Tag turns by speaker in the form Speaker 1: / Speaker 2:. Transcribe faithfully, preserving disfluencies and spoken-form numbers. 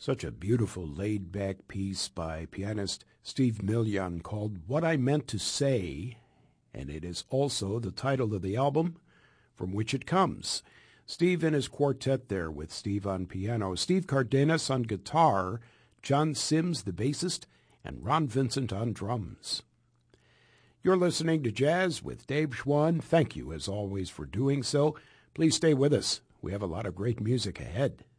Speaker 1: Such a beautiful laid-back piece by pianist Steve Millian called What I Meant to Say, and it is also the title of the album from which it comes. Steve and his quartet there with Steve on piano, Steve Cardenas on guitar, John Sims the bassist, and Ron Vincent on drums. You're listening to Jazz with Dave Schwann. Thank you, as always, for doing so. Please stay with us. We have a lot of great music ahead.